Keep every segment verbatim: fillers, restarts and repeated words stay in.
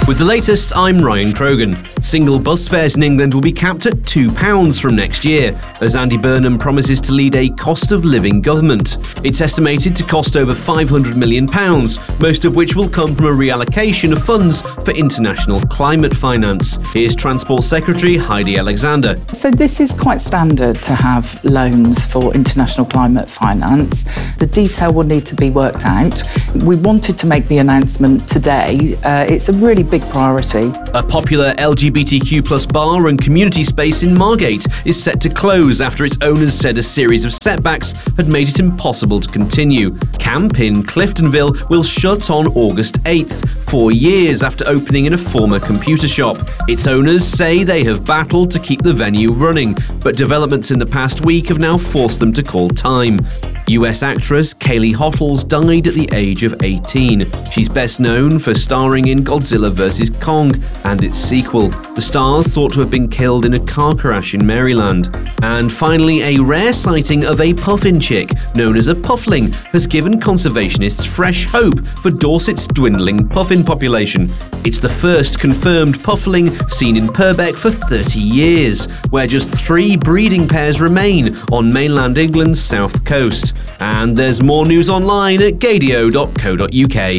With the latest, I'm Ryan Krogan. Single bus fares in England will be capped at two pounds from next year, as Andy Burnham promises to lead a cost of living government. It's estimated to cost over five hundred million pounds, most of which will come from a reallocation of funds for international climate finance. Here's Transport Secretary Heidi Alexander. So this is quite standard to have loans for international climate finance. The detail will need to be worked out. We wanted to make the announcement today. Uh, it's a really big priority. A popular L G B T Q plus bar and community space in Margate is set to close after its owners said a series of setbacks had made it impossible to continue. Camp in Cliftonville will shut on August eighth, four years after opening in a former computer shop. Its owners say they have battled to keep the venue running, but developments in the past week have now forced them to call time. U S actress Kaylee Hottles died at the age of eighteen. She's best known for starring in Godzilla versus. Kong and its sequel. The stars thought to have been killed in a car crash in Maryland. And finally, a rare sighting of a puffin chick, known as a puffling, has given conservationists fresh hope for Dorset's dwindling puffin population. It's the first confirmed puffling seen in Purbeck for thirty years, where just three breeding pairs remain on mainland England's south coast. And there's more news online at gadio dot co dot uk.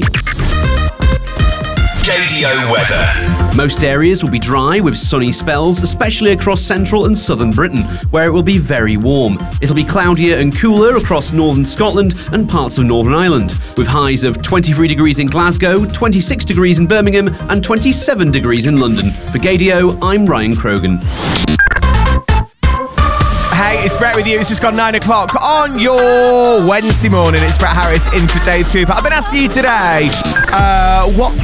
Gadio weather. Most areas will be dry with sunny spells, especially across central and southern Britain, where it will be very warm. It'll be cloudier and cooler across northern Scotland and parts of Northern Ireland, with highs of twenty-three degrees in Glasgow, twenty-six degrees in Birmingham, and twenty-seven degrees in London. For Gadio, I'm Ryan Krogan. Hey, it's Brett with you. It's just gone nine o'clock on your Wednesday morning. It's Brett Harris in for Dave Cooper. I've been asking you today, uh, what